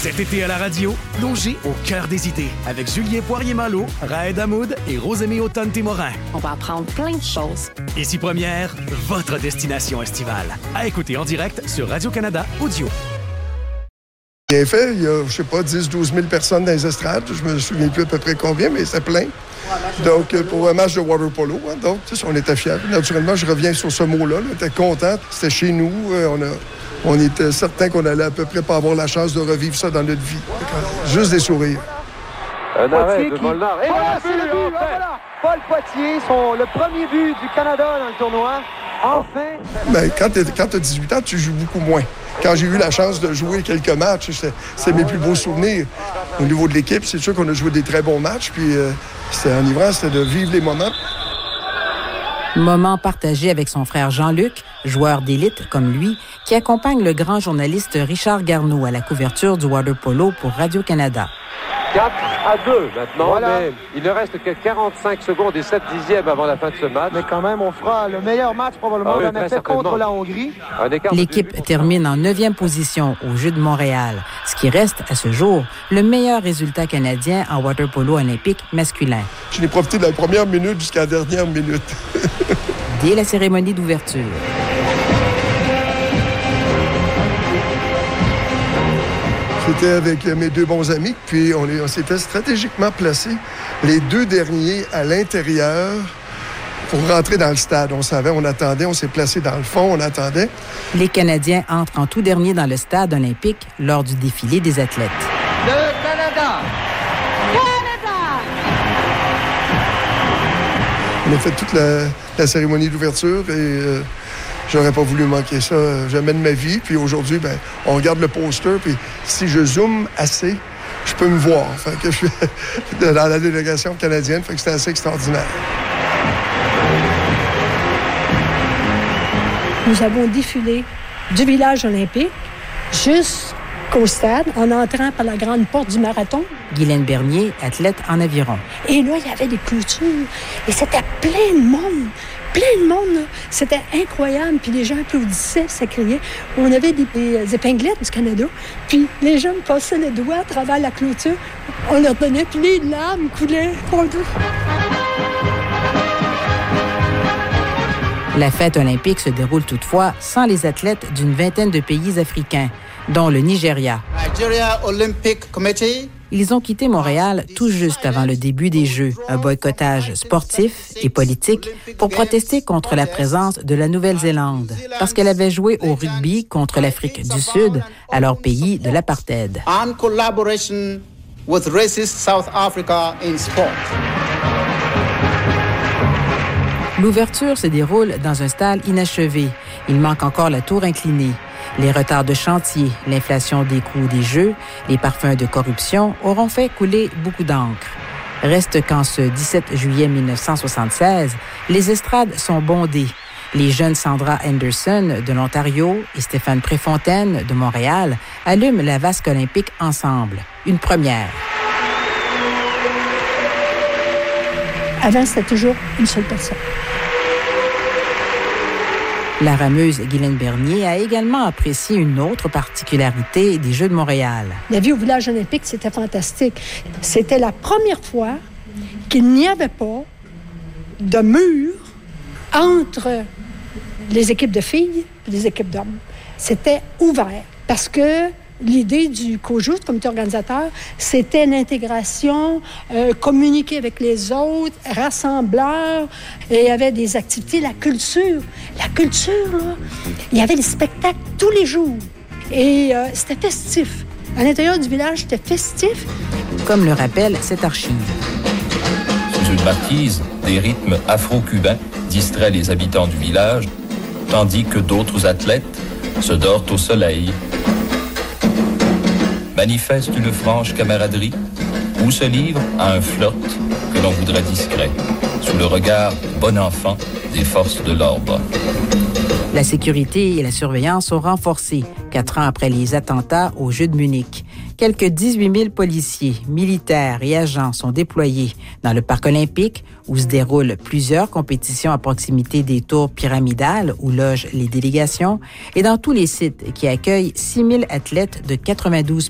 Cet été à la radio, plongez au cœur des idées avec Julien Poirier-Malo, Raed Hamoud et Rosemée Autonne-Témorin. On va apprendre plein de choses. Ici Première, votre destination estivale. À écouter en direct sur Radio-Canada Audio. Bien fait, il y a, 10-12 000 personnes dans les estrades. Je me souviens plus à peu près combien, mais c'est plein. Donc, pour un match de water polo, donc, on était fiers. Naturellement, je reviens sur ce mot-là. On était contents. C'était chez nous. On était certains qu'on allait à peu près pas avoir la chance de revivre ça dans notre vie. Juste des sourires. Un arrêt de Molnar. Et voilà, c'est le but! Voilà. Paul Poitier, le premier but du Canada dans le tournoi. Enfin! Ben, quand tu as 18 ans, tu joues beaucoup moins. Quand j'ai eu la chance de jouer quelques matchs, c'est mes plus beaux souvenirs. Au niveau de l'équipe, c'est sûr qu'on a joué des très bons matchs. Puis c'était enivrant, c'était de vivre les moments. Moment partagé avec son frère Jean-Luc, joueur d'élite comme lui, qui accompagne le grand journaliste Richard Garneau à la couverture du water polo pour Radio-Canada. 4-2 maintenant, voilà. Mais il ne reste que 45 secondes et 7 dixièmes avant la fin de ce match. Mais quand même, on fera le meilleur match probablement jamais fait contre la Hongrie. L'équipe termine en 9e position aux Jeux de Montréal, ce qui reste à ce jour le meilleur résultat canadien en water polo olympique masculin. Je n'ai profité de la première minute jusqu'à la dernière minute. Dès la cérémonie d'ouverture. J'étais avec mes deux bons amis, puis on s'était stratégiquement placés, les deux derniers à l'intérieur, pour rentrer dans le stade. On savait, on attendait, on s'est placés dans le fond, on attendait. Les Canadiens entrent en tout dernier dans le stade olympique lors du défilé des athlètes. Le Canada! On a fait toute la cérémonie d'ouverture et j'aurais pas voulu manquer ça jamais de ma vie. Puis aujourd'hui, on regarde le poster, puis si je zoome assez, je peux me voir. Fait que je suis dans la délégation canadienne, fait que c'était assez extraordinaire. Nous avons défilé du village olympique jusqu'au stade en entrant par la grande porte du marathon. Guylaine Bernier, athlète en aviron. Et là, il y avait des clôtures et c'était plein de monde. Plein de monde, là. C'était incroyable. Puis les gens applaudissaient, ça criait. On avait des épinglettes du Canada. Puis les gens me passaient les doigts à travers la clôture. On leur donnait, puis les larmes coulaient. La fête olympique se déroule toutefois sans les athlètes d'une vingtaine de pays africains, dont le Nigeria. Nigeria Olympic Committee. Ils ont quitté Montréal tout juste avant le début des Jeux, un boycottage sportif et politique pour protester contre la présence de la Nouvelle-Zélande, parce qu'elle avait joué au rugby contre l'Afrique du Sud, alors pays de l'apartheid. En collaboration with racist South Africa in sport. L'ouverture se déroule dans un stade inachevé. Il manque encore la tour inclinée. Les retards de chantier, l'inflation des coûts des Jeux, les parfums de corruption auront fait couler beaucoup d'encre. Reste qu'en ce 17 juillet 1976, les estrades sont bondées. Les jeunes Sandra Henderson de l'Ontario et Stéphane Préfontaine de Montréal allument la vasque olympique ensemble. Une première. Avant, c'était toujours une seule personne. La rameuse Guylaine Bernier a également apprécié une autre particularité des Jeux de Montréal. La vie au village olympique, c'était fantastique. C'était la première fois qu'il n'y avait pas de mur entre les équipes de filles et les équipes d'hommes. C'était ouvert parce que l'idée du COJOUS, le comité organisateur, c'était l'intégration, communiquer avec les autres, rassembleurs. Et il y avait des activités, la culture. La culture, là, il y avait des spectacles tous les jours. Et c'était festif. À l'intérieur du village, c'était festif. Comme le rappelle cette archive. Sous une marquise, des rythmes afro-cubains distraient les habitants du village, tandis que d'autres athlètes se dorent au soleil, manifeste une franche camaraderie ou se livre à un flirt que l'on voudrait discret, sous le regard bon enfant des forces de l'ordre. La sécurité et la surveillance sont renforcées 4 ans après les attentats aux Jeux de Munich. Quelques 18 000 policiers, militaires et agents sont déployés dans le parc olympique où se déroulent plusieurs compétitions à proximité des tours pyramidales où logent les délégations et dans tous les sites qui accueillent 6 000 athlètes de 92